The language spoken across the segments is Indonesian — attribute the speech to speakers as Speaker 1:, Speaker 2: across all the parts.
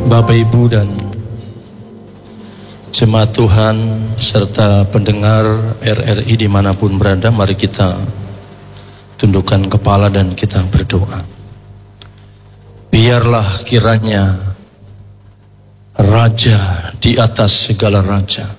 Speaker 1: Bapak, Ibu, dan jemaat Tuhan serta pendengar RRI dimanapun berada, mari kita tundukkan kepala dan kita berdoa. Biarlah kiranya Raja di atas segala raja,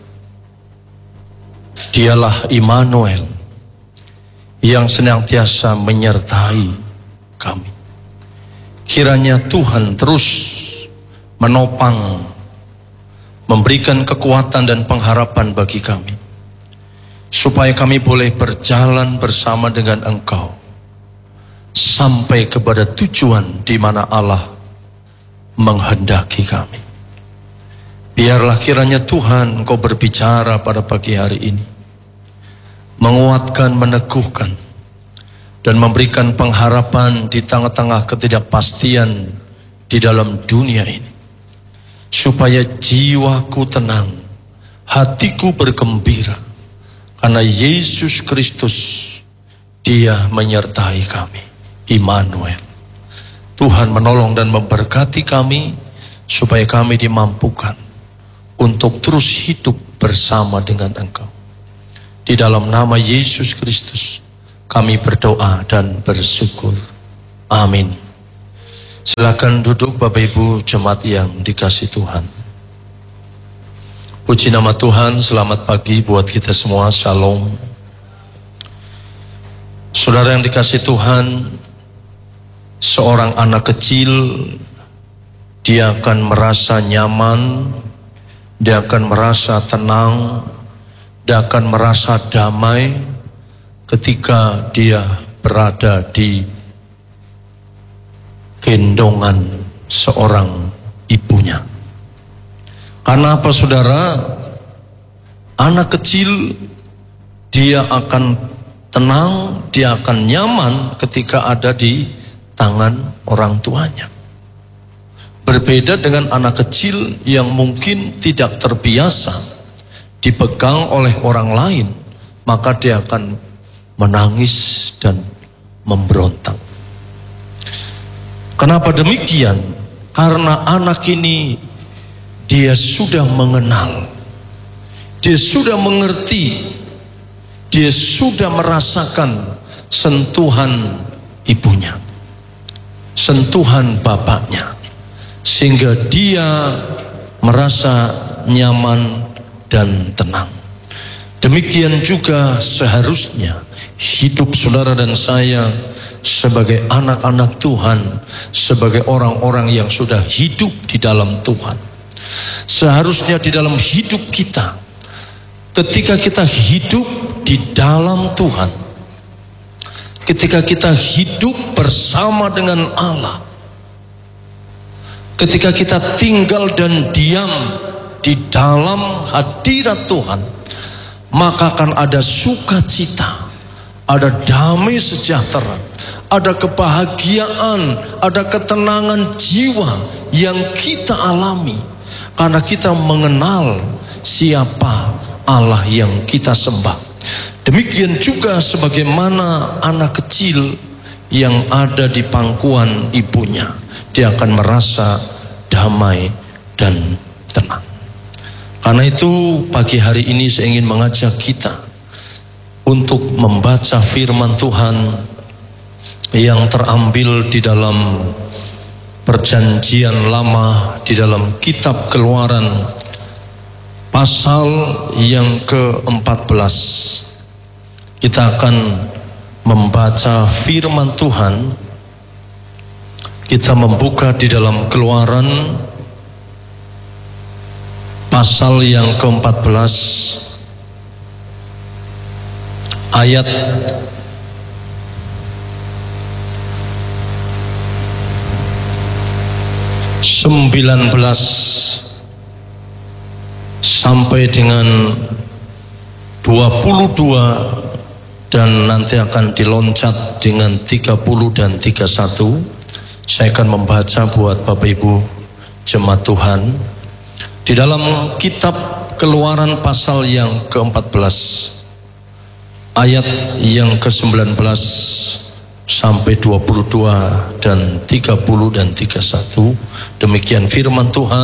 Speaker 1: Dialah Immanuel yang senantiasa menyertai kami. Kiranya Tuhan terus menopang, memberikan kekuatan dan pengharapan bagi kami, supaya kami boleh berjalan bersama dengan Engkau sampai kepada tujuan di mana Allah menghendaki kami. Biarlah kiranya Tuhan Engkau berbicara pada pagi hari ini, menguatkan, meneguhkan, dan memberikan pengharapan di tengah-tengah ketidakpastian di dalam dunia ini, supaya jiwaku tenang, hatiku bergembira, karena Yesus Kristus, Dia menyertai kami. Immanuel. Tuhan menolong dan memberkati kami, supaya kami dimampukan untuk terus hidup bersama dengan Engkau. Di dalam nama Yesus Kristus kami berdoa dan bersyukur. Amin. Silakan duduk Bapak Ibu jemaat yang dikasih Tuhan. Puji nama Tuhan, selamat pagi buat kita semua, shalom. Saudara yang dikasih Tuhan, seorang anak kecil, dia akan merasa nyaman, dia akan merasa tenang, dia akan merasa damai ketika dia berada di gendongan seorang ibunya. Karena apa saudara? Anak kecil dia akan tenang, dia akan nyaman ketika ada di tangan orang tuanya. Berbeda dengan anak kecil yang mungkin tidak terbiasa dipegang oleh orang lain, maka dia akan menangis dan memberontak. Kenapa demikian? Karena anak ini dia sudah mengenal, dia sudah mengerti, dia sudah merasakan sentuhan ibunya, sentuhan bapaknya, sehingga dia merasa nyaman dan tenang. Demikian juga seharusnya hidup saudara dan saya sebagai anak-anak Tuhan, sebagai orang-orang yang sudah hidup di dalam Tuhan. Seharusnya di dalam hidup kita, ketika kita hidup di dalam Tuhan, ketika kita hidup bersama dengan Allah, ketika kita tinggal dan diam di dalam hadirat Tuhan, maka akan ada sukacita, ada damai sejahtera, ada kebahagiaan, ada ketenangan jiwa yang kita alami, karena kita mengenal siapa Allah yang kita sembah. Demikian juga sebagaimana anak kecil yang ada di pangkuan ibunya, dia akan merasa damai dan tenang. Karena itu pagi hari ini saya ingin mengajak kita untuk membaca firman Tuhan yang terambil di dalam Perjanjian Lama, di dalam kitab Keluaran pasal yang ke-14. Kita akan membaca firman Tuhan. Kita membuka di dalam Keluaran pasal yang ke-14 ayat 19 sampai dengan 22, dan nanti akan diloncat dengan 30 dan 31. Saya akan membaca buat Bapak Ibu jemaat Tuhan di dalam kitab Keluaran pasal yang ke-14 ayat yang ke-19 sampai 22 dan 30 dan 31. Demikian firman Tuhan.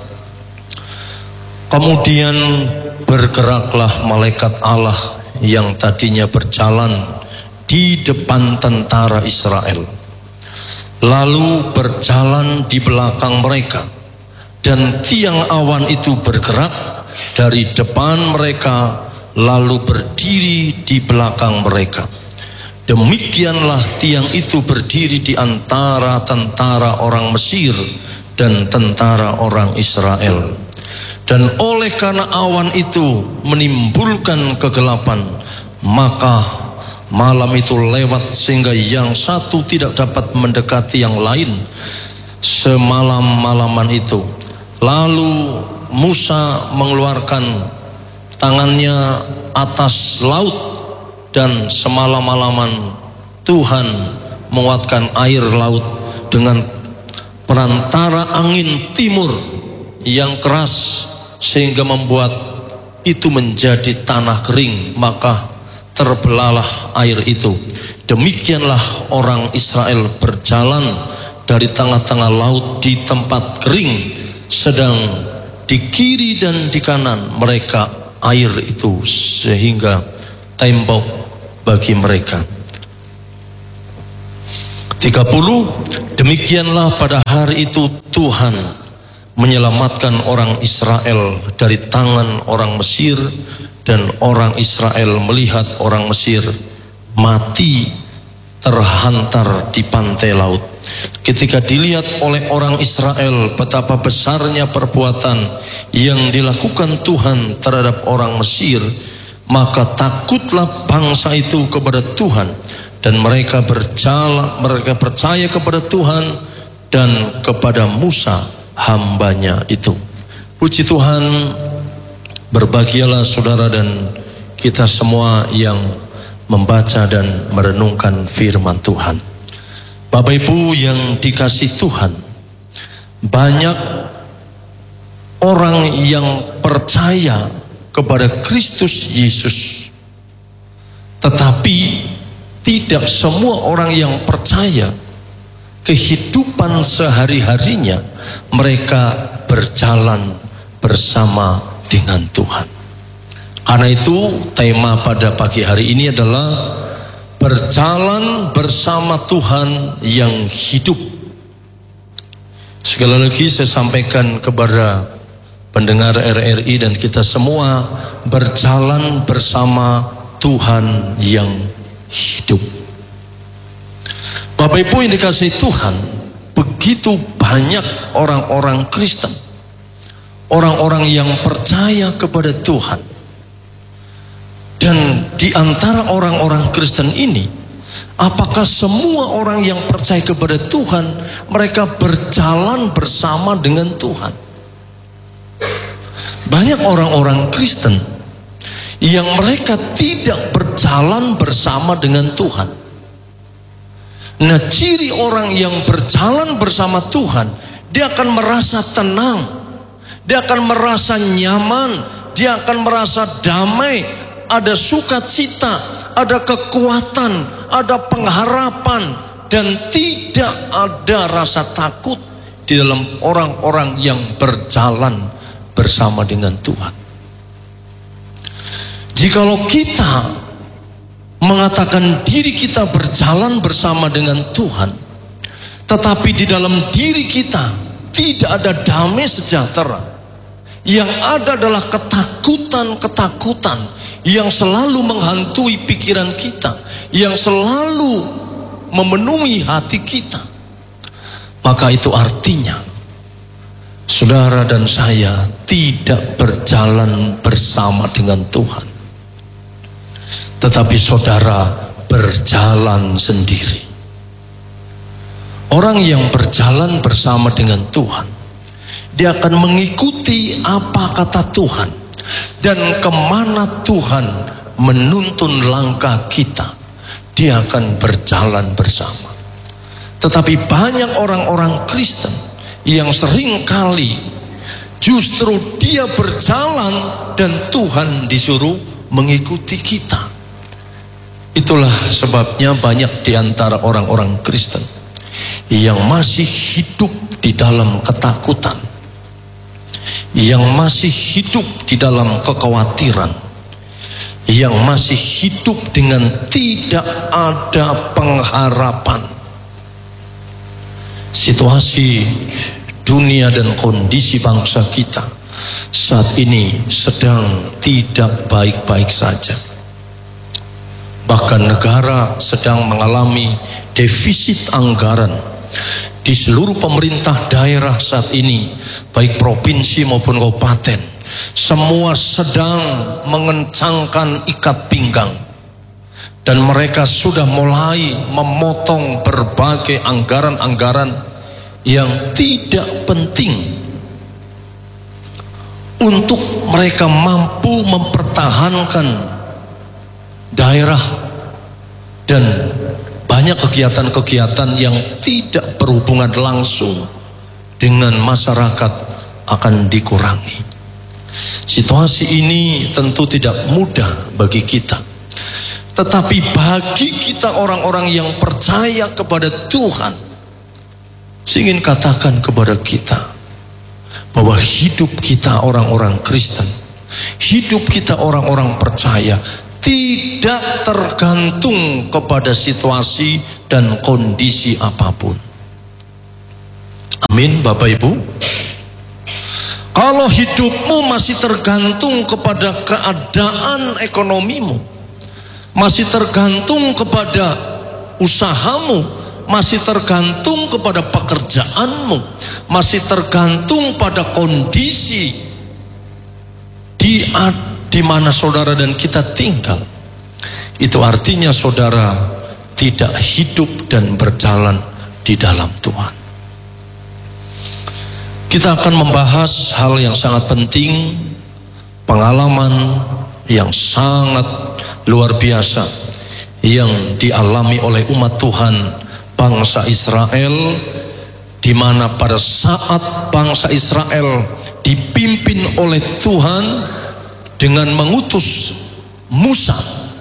Speaker 1: Kemudian bergeraklah malaikat Allah yang tadinya berjalan di depan tentara Israel, lalu berjalan di belakang mereka, dan tiang awan itu bergerak dari depan mereka lalu berdiri di belakang mereka. Demikianlah tiang itu berdiri di antara tentara orang Mesir dan tentara orang Israel. Dan oleh karena awan itu menimbulkan kegelapan, maka malam itu lewat sehingga yang satu tidak dapat mendekati yang lain semalam-malaman itu. Lalu Musa mengeluarkan tangannya atas laut, dan semalam-malaman Tuhan menguatkan air laut dengan perantara angin timur yang keras, sehingga membuat itu menjadi tanah kering, maka terbelahlah air itu. Demikianlah orang Israel berjalan dari tengah-tengah laut di tempat kering, sedang di kiri dan di kanan mereka air itu, sehingga tembok bagi mereka. 30. Demikianlah pada hari itu Tuhan menyelamatkan orang Israel dari tangan orang Mesir, dan orang Israel melihat orang Mesir mati terhantar di pantai laut. Ketika dilihat oleh orang Israel betapa besarnya perbuatan yang dilakukan Tuhan terhadap orang Mesir, maka takutlah bangsa itu kepada Tuhan, dan mereka percaya kepada Tuhan dan kepada Musa hambanya itu. Puji Tuhan, berbahagialah saudara dan kita semua yang membaca dan merenungkan firman Tuhan. Bapak Ibu yang dikasihi Tuhan, banyak orang yang percaya kepada Kristus Yesus, tetapi tidak semua orang yang percaya kehidupan sehari-harinya mereka berjalan bersama dengan Tuhan. Karena itu tema pada pagi hari ini adalah berjalan bersama Tuhan yang hidup. Sekali lagi saya sampaikan kepada pendengar RRI dan kita semua, berjalan bersama Tuhan yang hidup. Bapak Ibu yang dikasihi Tuhan, begitu banyak orang-orang Kristen, orang-orang yang percaya kepada Tuhan. Dan di antara orang-orang Kristen ini, apakah semua orang yang percaya kepada Tuhan mereka berjalan bersama dengan Tuhan? Banyak orang-orang Kristen yang mereka tidak berjalan bersama dengan Tuhan. Nah, ciri orang yang berjalan bersama Tuhan, dia akan merasa tenang, dia akan merasa nyaman, dia akan merasa damai, ada sukacita, ada kekuatan, ada pengharapan, dan tidak ada rasa takut di dalam orang-orang yang berjalan bersama dengan Tuhan. Jikalau kita mengatakan diri kita berjalan bersama dengan Tuhan, tetapi di dalam diri kita tidak ada damai sejahtera, yang ada adalah ketakutan-ketakutan yang selalu menghantui pikiran kita, yang selalu memenuhi hati kita, maka itu artinya saudara dan saya tidak berjalan bersama dengan Tuhan, tetapi saudara berjalan sendiri. Orang yang berjalan bersama dengan Tuhan, dia akan mengikuti apa kata Tuhan dan kemana Tuhan menuntun langkah kita, dia akan berjalan bersama. Tetapi banyak orang-orang Kristen yang seringkali justru dia berjalan dan Tuhan disuruh mengikuti kita. Itulah sebabnya banyak di antara orang-orang Kristen yang masih hidup di dalam ketakutan, yang masih hidup di dalam kekhawatiran, yang masih hidup dengan tidak ada pengharapan. Situasi dunia dan kondisi bangsa kita saat ini sedang tidak baik-baik saja. Bahkan negara sedang mengalami defisit anggaran. Di seluruh pemerintah daerah saat ini, baik provinsi maupun kabupaten, semua sedang mengencangkan ikat pinggang. Dan mereka sudah mulai memotong berbagai anggaran-anggaran yang tidak penting untuk mereka mampu mempertahankan daerah dan banyak kegiatan-kegiatan yang tidak berhubungan langsung dengan masyarakat akan dikurangi. Situasi ini tentu tidak mudah bagi kita, tetapi bagi kita orang-orang yang percaya kepada Tuhan, saya ingin katakan kepada kita bahwa hidup kita orang-orang Kristen, hidup kita orang-orang percaya tidak tergantung kepada situasi dan kondisi apapun. Amin, Bapak Ibu. Kalau hidupmu masih tergantung kepada keadaan ekonomimu, masih tergantung kepada usahamu, masih tergantung kepada pekerjaanmu, masih tergantung pada kondisi di mana saudara dan kita tinggal, itu artinya saudara tidak hidup dan berjalan di dalam Tuhan. Kita akan membahas hal yang sangat penting, pengalaman yang sangat luar biasa yang dialami oleh umat Tuhan bangsa Israel, di mana pada saat bangsa Israel dipimpin oleh Tuhan dengan mengutus Musa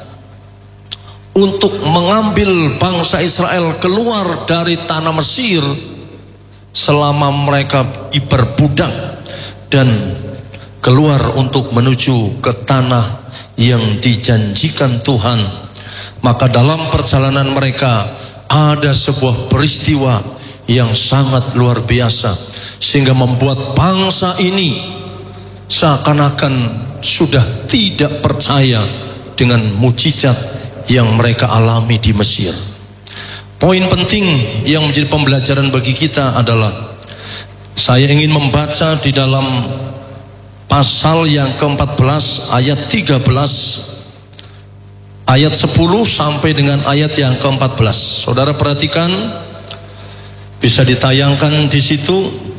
Speaker 1: untuk mengambil bangsa Israel keluar dari tanah Mesir selama mereka diperbudak dan keluar untuk menuju ke tanah yang dijanjikan Tuhan. Maka dalam perjalanan mereka ada sebuah peristiwa yang sangat luar biasa, sehingga membuat bangsa ini seakan-akan sudah tidak percaya dengan mukjizat yang mereka alami di Mesir. Poin penting yang menjadi pembelajaran bagi kita adalah, saya ingin membaca di dalam pasal yang ke-14 ayat 13, ayat 10 sampai dengan ayat yang ke-14. Saudara perhatikan, bisa ditayangkan di situ.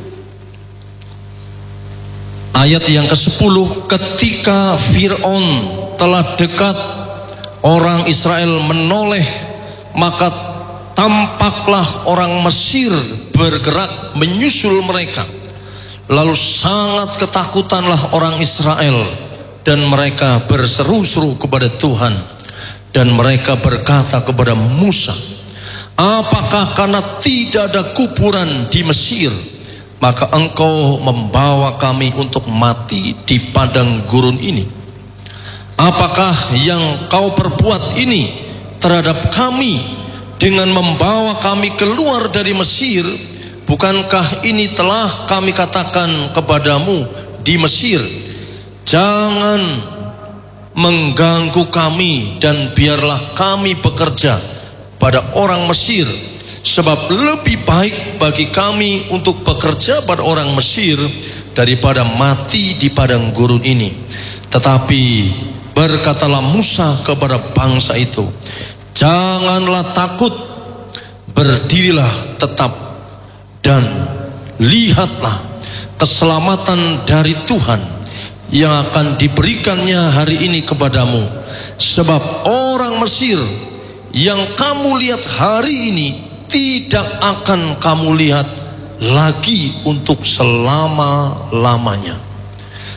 Speaker 1: Ayat yang ke-10, ketika Fir'aun telah dekat orang Israel menoleh, maka tampaklah orang Mesir bergerak menyusul mereka. Lalu sangat ketakutanlah orang Israel, dan mereka berseru-seru kepada Tuhan, dan mereka berkata kepada Musa, apakah karena tidak ada kuburan di Mesir, maka engkau membawa kami untuk mati di padang gurun ini? Apakah yang kau perbuat ini terhadap kami dengan membawa kami keluar dari Mesir? Bukankah ini telah kami katakan kepadamu di Mesir, jangan mengganggu kami dan biarlah kami bekerja pada orang Mesir, sebab lebih baik bagi kami untuk bekerja pada orang Mesir daripada mati di padang gurun ini. Tetapi berkatalah Musa kepada bangsa itu, janganlah takut, berdirilah tetap dan lihatlah keselamatan dari Tuhan yang akan diberikannya hari ini kepadamu. Sebab orang Mesir yang kamu lihat hari ini tidak akan kamu lihat lagi untuk selama-lamanya.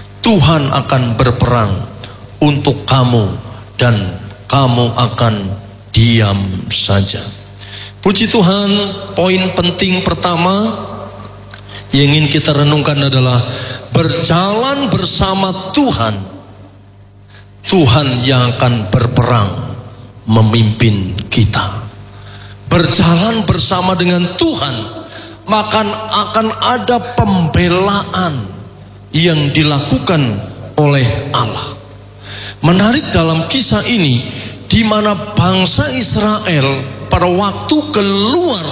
Speaker 1: Tuhan akan berperang untuk kamu dan kamu akan diam saja. Puji Tuhan, poin penting pertama yang ingin kita renungkan adalah berjalan bersama Tuhan. Tuhan yang akan berperang memimpin kita. Berjalan bersama dengan Tuhan, maka akan ada pembelaan yang dilakukan oleh Allah. Menarik dalam kisah ini, di mana bangsa Israel pada waktu keluar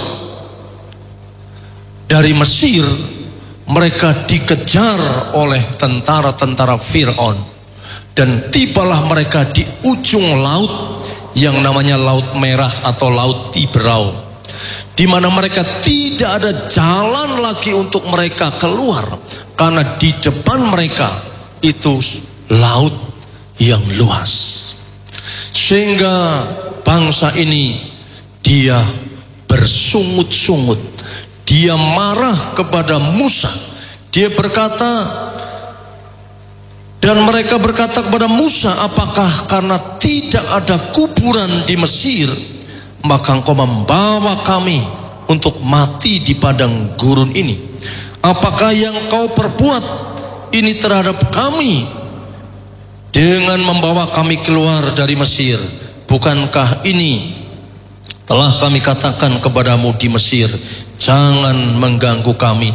Speaker 1: dari Mesir, mereka dikejar oleh tentara-tentara Fir'aun, dan tibalah mereka di ujung laut yang namanya Laut Merah atau Laut Tiberau, di mana mereka tidak ada jalan lagi untuk mereka keluar, karena di depan mereka itu laut yang luas. Sehingga bangsa ini dia bersungut-sungut, dia marah kepada Musa. Dia berkata, dan mereka berkata kepada Musa, apakah karena tidak ada kuburan di Mesir, maka engkau membawa kami untuk mati di padang gurun ini? Apakah yang kau perbuat ini terhadap kami dengan membawa kami keluar dari Mesir? Bukankah ini telah kami katakan kepadamu di Mesir, jangan mengganggu kami?